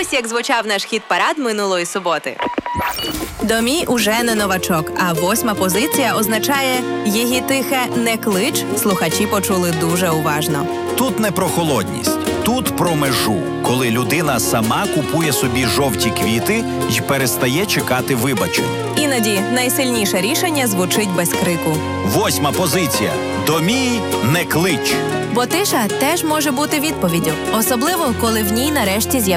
Ось як звучав наш хіт-парад минулої суботи. Домій уже не новачок, а 8-ма позиція означає «Її тихе не клич» слухачі почули дуже уважно. Тут не про холодність, тут про межу, коли людина сама купує собі жовті квіти й перестає чекати вибачень. Іноді найсильніше рішення звучить без крику. 8-ма позиція. Домій не клич. Бо тиша теж може бути відповіддю, особливо коли в ній нарешті з'являється